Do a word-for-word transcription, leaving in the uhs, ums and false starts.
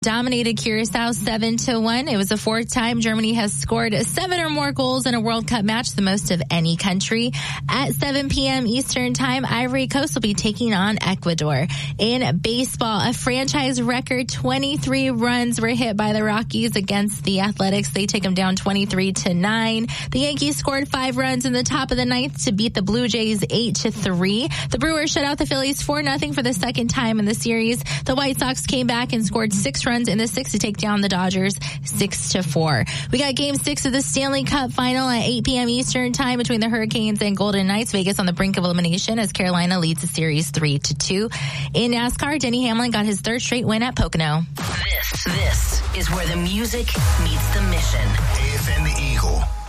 dominated Curacao seven to one. It was the fourth time Germany has scored seven or more goals in a World Cup match, the most of any country. At seven p.m. Eastern Time, Ivory Coast will be taking on Ecuador. In baseball, a franchise record twenty-three runs were hit by the Rockies against the Athletics. They take them down twenty-three to nine. The Yankees scored five runs in the top of the ninth to beat the Blue Jays eight to three. The Brewers shut out the Phillies four nothing for the second time in the series. The White Sox came back and scored six runs in the sixth to take down the Dodgers six to four. We got game six of the Stanley Cup final at eight p.m. Eastern Time between the Hurricanes and Golden Knights. Vegas on the brink of elimination as Carolina leads the series three to two. In NASCAR, Denny Hamlin got his third straight win at Pocono. This, this is where the music meets the mission. A F M Eagle.